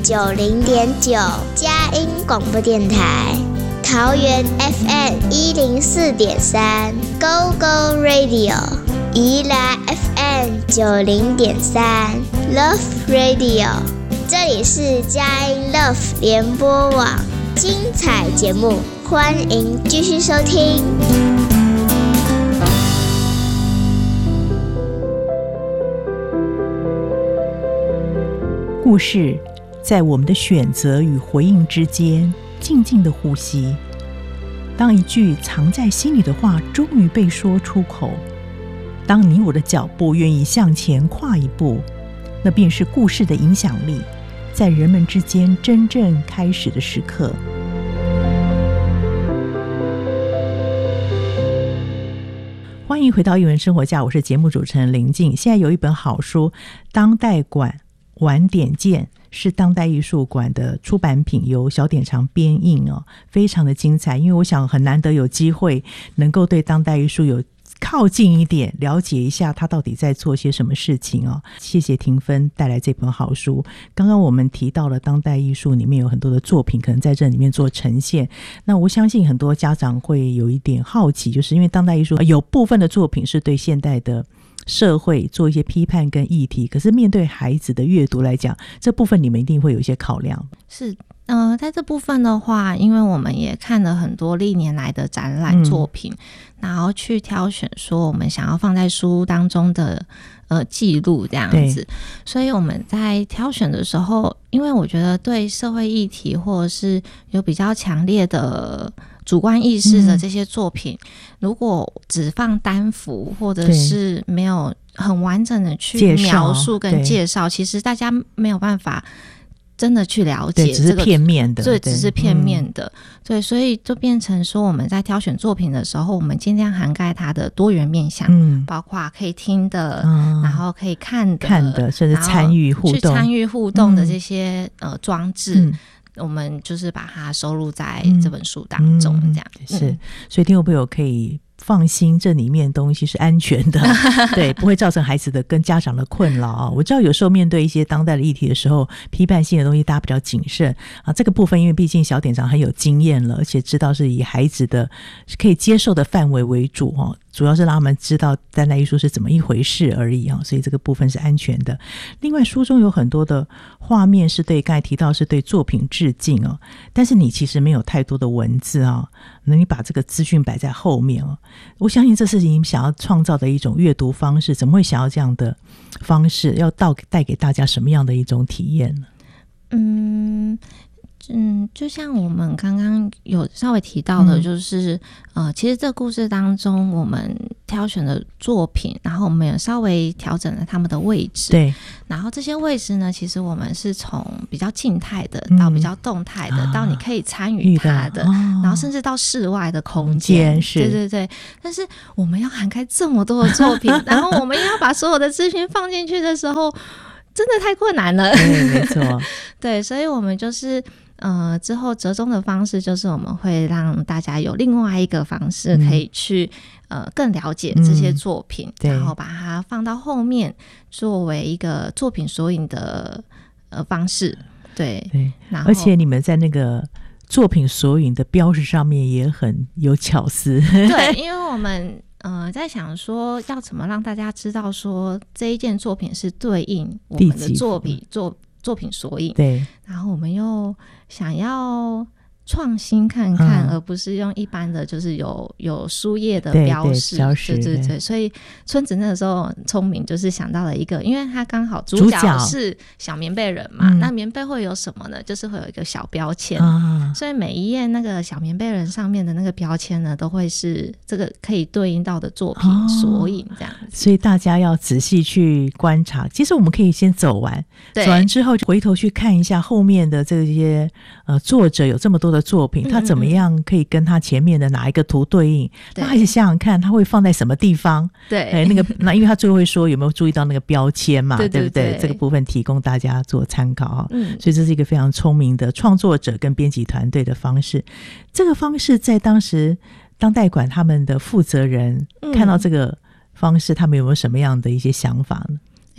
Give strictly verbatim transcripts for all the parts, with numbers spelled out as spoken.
九零点九佳音广播电台，桃园 F M 一零四点三 Go Go Radio， 宜兰 F M 九零点三 Love Radio， 这里是佳音 Love 联播网，精彩节目，欢迎继续收听。 故事在我们的选择与回应之间静静的呼吸。当一句藏在心里的话终于被说出口，当你我的脚步愿意向前跨一步，那便是故事的影响力在人们之间真正开始的时刻。欢迎回到艺文生活家，我是节目主持人林静。现在有一本好书，当代馆晚点见，是当代艺术馆的出版品，由小典藏编印哦，非常的精彩。因为我想很难得有机会能够对当代艺术有靠近一点，了解一下他到底在做些什么事情哦。谢谢庭芬带来这本好书。刚刚我们提到了当代艺术里面有很多的作品可能在这里面做呈现，那我相信很多家长会有一点好奇，就是因为当代艺术有部分的作品是对现代的社会做一些批判跟议题，可是面对孩子的阅读来讲，这部分你们一定会有一些考量。 是呃，在这部分的话，因为我们也看了很多历年来的展览作品、嗯、然后去挑选说我们想要放在书当中的呃记录这样子，所以我们在挑选的时候，因为我觉得对社会议题或者是有比较强烈的主观意识的这些作品、嗯、如果只放单幅或者是没有很完整的去描述跟介绍，其实大家没有办法真的去了解、这个、 对，只是片面的， 对，只是片面的、嗯、对，所以就变成说我们在挑选作品的时候，我们尽量涵盖它的多元面向、嗯、包括可以听的、嗯、然后可以看的看的，甚至参与互动去参与互动的这些、嗯、呃装置、嗯，我们就是把它收录在这本书当中、嗯、这样、 嗯、是，所以听众朋友可以放心，这里面东西是安全的对，不会造成孩子的跟家长的困扰。我知道有时候面对一些当代的议题的时候，批判性的东西大家比较谨慎啊。这个部分因为毕竟小典藏很有经验了，而且知道是以孩子的可以接受的范围为主哦，主要是让他们知道当代艺术是怎么一回事而已啊，所以这个部分是安全的。另外书中有很多的画面是对刚才提到是对作品致敬哦，但是你其实没有太多的文字啊，那你把这个资讯摆在后面哦，我相信这是你想要创造的一种阅读方式，怎么会想要这样的方式，要带给大家什么样的一种体验呢？嗯嗯，就像我们刚刚有稍微提到的，就是、嗯、呃，其实这个故事当中我们挑选的作品，然后我们也稍微调整了他们的位置， 对， 然后这些位置呢，其实我们是从比较静态的到比较动态的、嗯、到你可以参与它的、哦、然后甚至到室外的空间，对对对。但是我们要涵盖这么多的作品然后我们要把所有的资讯放进去的时候真的太困难了， 对，没错对，所以我们就是呃，之后折中的方式就是我们会让大家有另外一个方式可以去、嗯、呃更了解这些作品、嗯、然后把它放到后面作为一个作品索引的呃方式，对对。然后而且你们在那个作品索引的标识上面也很有巧思， 对，因为我们呃在想说要怎么让大家知道说这一件作品是对应我们的作品作作品索引， 对， 然后我们又想要创新看看、嗯、而不是用一般的就是有有书页的标识， 对对对对对，所以春子那个时候很聪明，就是想到了一个，因为他刚好主角是小棉被人嘛、嗯、那棉被会有什么呢，就是会有一个小标签、啊、所以每一页那个小棉被人上面的那个标签呢都会是这个可以对应到的作品索引这样子、哦、 所以大家要仔细去观察，其实我们可以先走完，走完之后回头去看一下后面的这些呃作者有这么多的作品，他怎么样可以跟他前面的哪一个图对应，他还是想想看他会放在什么地方， 对、 欸、那个那因为他最后会说有没有注意到那个标签嘛， 对对对， 对不对？这个部分提供大家做参考、嗯、所以这是一个非常聪明的创作者跟编辑团队的方式。这个方式在当时当代馆他们的负责人看到这个方式、嗯、他们有没有什么样的一些想法呢？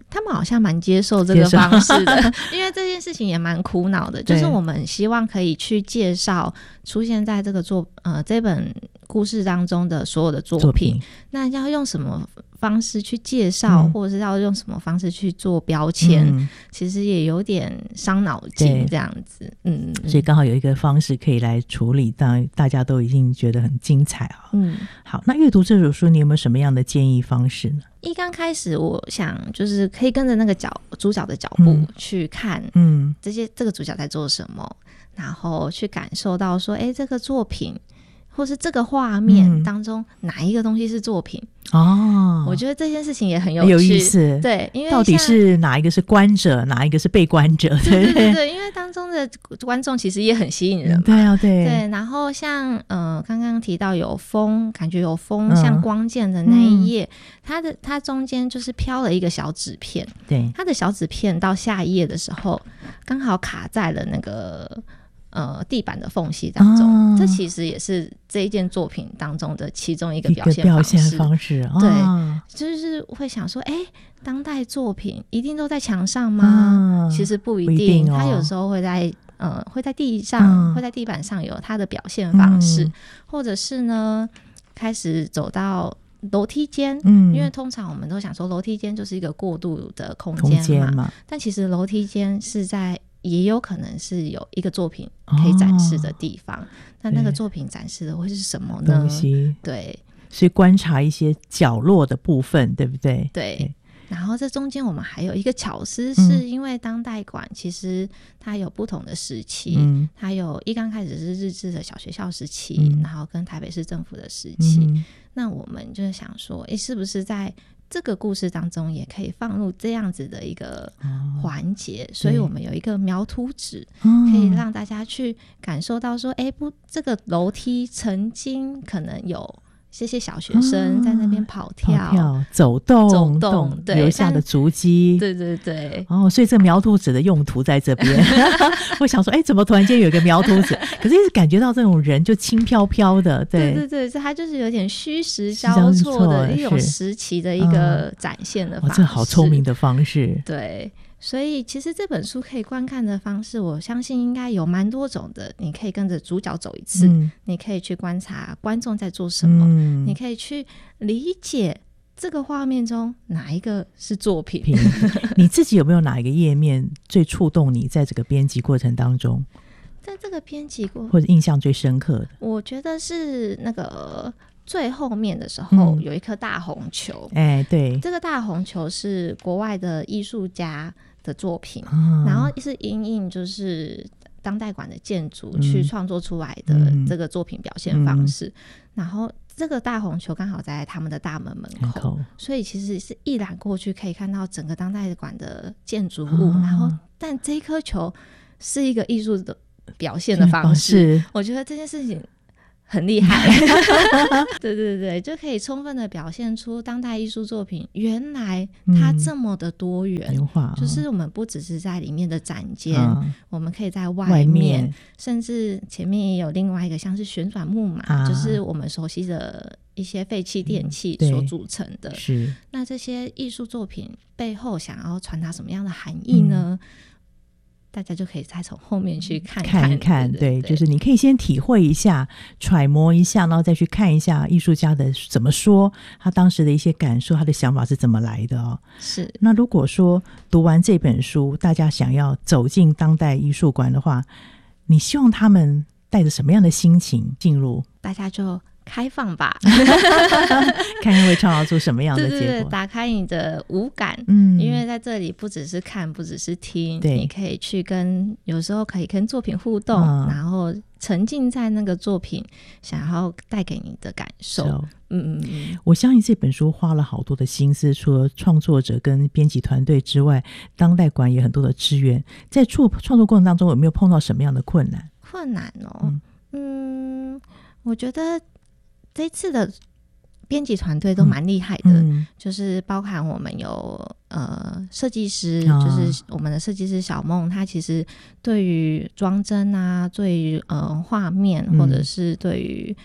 他们好像蛮接受这个方式的，因为这件事情也蛮苦恼的，就是我们希望可以去介绍出现在这个作呃这本故事当中的所有的作品，作品那要用什么方式去介绍、嗯、或者是要用什么方式去做标签、嗯、其实也有点伤脑筋这样子。嗯， 所以刚好有一个方式可以来处理，当大家都已经觉得很精彩啊。嗯，好，那阅读这本书你有没有什么样的建议方式呢？ 一刚开始我想就是可以跟着那个脚主角的脚步去看嗯这些这个主角在做什么，然后去感受到说哎，这个作品或是这个画面当中哪一个东西是作品、嗯、哦，我觉得这件事情也很有趣， 有意思。 对，因为到底是哪一个是观者，哪一个是被观者？ 对对 对, 对，因为当中的观众其实也很吸引人嘛。 对啊，对对。然后像呃刚刚提到有风，感觉有风像光剑的那一页、嗯、它的它中间就是飘了一个小纸片， 对， 它的小纸片到下一页的时候刚好卡在了那个呃，地板的缝隙当中、哦、这其实也是这一件作品当中的其中一个表现方式。 表现方式、哦、 对，就是会想说哎，当代作品一定都在墙上吗、哦、其实不一定, 不一定、哦、它有时候会在呃会在地上、嗯、会在地板上有它的表现方式、嗯、或者是呢开始走到楼梯间、嗯、因为通常我们都想说楼梯间就是一个过渡的空间 嘛, 空间嘛但其实楼梯间是在也有可能是有一个作品可以展示的地方、哦、那那个作品展示的会是什么呢？ 东西对， 所以观察一些角落的部分，对不对？ 对, 对然后这中间我们还有一个巧思，是因为当代馆其实它有不同的时期、嗯、它有一刚开始是日治的小学校时期、嗯、然后跟台北市政府的时期、嗯、那我们就想说诶，是不是在这个故事当中也可以放入这样子的一个环节、哦、所以我们有一个描图纸、哦、可以让大家去感受到说哎，不，这个楼梯曾经可能有这些小学生在那边跑跳、 跑跳走动走动对留下的足迹， 对对对哦，所以这个描图纸的用途在这边我想说哎，怎么突然间有一个描图纸可是一直感觉到这种人就轻飘飘的，对对对对，它就是有点虚实交错的一种时期的一个展现的方式、嗯哦、这好聪明的方式。 对，所以其实这本书可以观看的方式我相信应该有蛮多种的，你可以跟着主角走一次、嗯、你可以去观察观众在做什么、嗯、你可以去理解这个画面中哪一个是作品你自己有没有哪一个页面最触动你在这个编辑过程当中， 在这个编辑过或者印象最深刻的？ 我觉得是那个最后面的时候、嗯、有一颗大红球， 哎，对， 这个大红球是国外的艺术家的作品、嗯、然后是因应就是当代馆的建筑去创作出来的这个作品表现方式、嗯嗯、然后这个大红球刚好在他们的大门门口，所以其实是一览过去可以看到整个当代馆的建筑物、哦、然后但这一颗球是一个艺术的表现的方式、哦、我觉得这件事情很厉害对对对，就可以充分的表现出当代艺术作品原来它这么的多元、嗯哦、就是我们不只是在里面的展间、嗯、我们可以在外 面, 外面甚至前面也有另外一个像是旋转木马、啊、就是我们熟悉的一些废弃电器所组成的、嗯、是那这些艺术作品背后想要传达什么样的含义呢、嗯，大家就可以再从后面去看看看一看， 对, 对, 对，就是你可以先体会一下揣摩一下，然后再去看一下艺术家的怎么说，他当时的一些感受，他的想法是怎么来的哦。 是，那如果说读完这本书大家想要走进当代艺术馆的话，你希望他们带着什么样的心情进入？ 大家就开放吧看看会创造出什么样的结果。 对对对，打开你的五感、嗯、因为在这里不只是看不只是听，你可以去跟有时候可以跟作品互动、嗯、然后沉浸在那个作品想要带给你的感受。嗯嗯嗯， 我相信这本书花了好多的心思，除了创作者跟编辑团队之外，当代馆也很多的支援。在创作过程当中有没有碰到什么样的困难？ 困难哦， 嗯, 嗯我觉得这次的编辑团队都蛮厉害的、嗯、就是包含我们有呃设计师、哦、就是我们的设计师小梦，他其实对于装帧啊，对于呃画面、嗯、或者是对于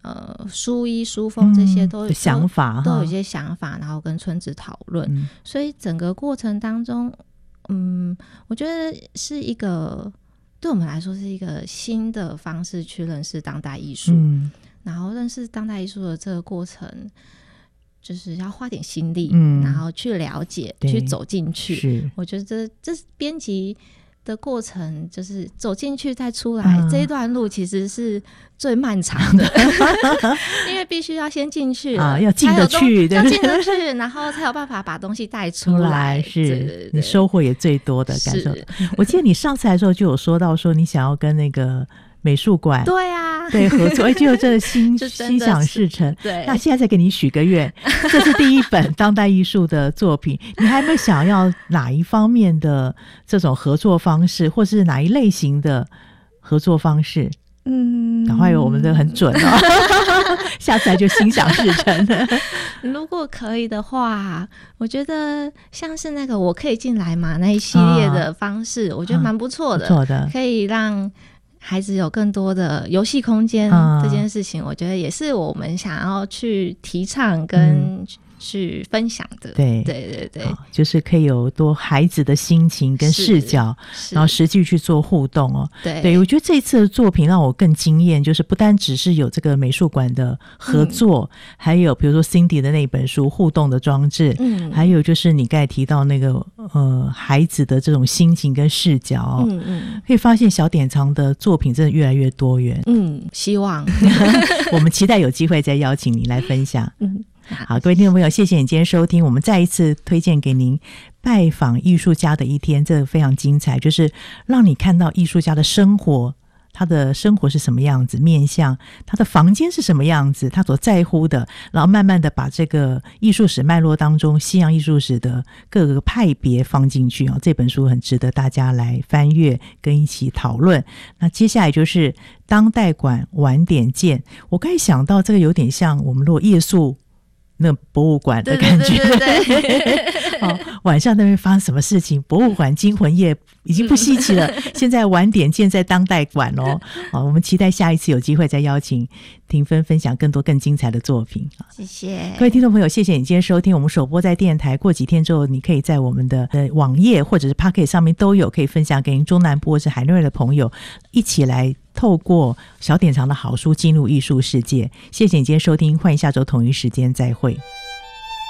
呃书衣书风这些都有、 嗯、想法都有一些想法，然后跟村子讨论、嗯、所以整个过程当中嗯，我觉得是一个对我们来说是一个新的方式去认识当代艺术、嗯、然后认识当代艺术的这个过程就是要花点心力、嗯、然后去了解去走进去，我觉得这这是编辑的过程，就是走进去再出来、嗯、这一段路其实是最漫长的因为必须要先进去啊， 要进得去， 要进得去然后才有办法把东西带出来， 是对对对，你收获也最多的感受。我记得你上次来的时候就有说到说你想要跟那个美术馆对啊对合作，就有这个心心想事成。 对， 那现在再给你许个愿，这是第一本当代艺术的作品，你还有没有想要哪一方面的这种合作方式，或是哪一类型的合作方式？嗯，赶快有我们的很准哦下次来就心想事成了如果可以的话，我觉得像是那个我可以进来嘛那一系列的方式、啊、我觉得蛮不错的、 啊、不错的， 可以让孩子有更多的游戏空间、嗯、这件事情我觉得也是我们想要去提倡跟、嗯去分享的。 对对对对， 就是可以有多孩子的心情跟视角，然后实际去做互动哦。 对对，我觉得这一次的作品让我更惊艳，就是不单只是有这个美术馆的合作、嗯、还有比如说 Cindy 的那本书互动的装置，嗯，还有就是你刚才提到那个呃孩子的这种心情跟视角、哦、嗯嗯，可以发现小典藏的作品真的越来越多元。 嗯，希望我们期待有机会再邀请你来分享。嗯，好，各位听众朋友，谢谢你今天收听，我们再一次推荐给您拜访艺术家的一天，这个非常精彩，就是让你看到艺术家的生活，他的生活是什么样子，面向他的房间是什么样子，他所在乎的，然后慢慢的把这个艺术史脉络当中西洋艺术史的各个派别放进去、哦、这本书很值得大家来翻阅跟一起讨论。那接下来就是当代馆晚点见，我刚才想到这个有点像我们如果夜宿那博物馆的感觉， 对对对对对哦，晚上那边发生什么事情？博物馆惊魂夜已经不稀奇了，现在晚点见在当代馆哦。哦，我们期待下一次有机会再邀请庭芬分享更多更精彩的作品。 谢谢各位听众朋友，谢谢你今天收听，我们首播在电台，过几天之后你可以在我们的呃网页或者是 Podcast 上面都有可以分享给您中南部或是海内外的朋友，一起来透过小典藏的好书进入艺术世界。谢谢你今天收听，欢迎下周同一时间再会。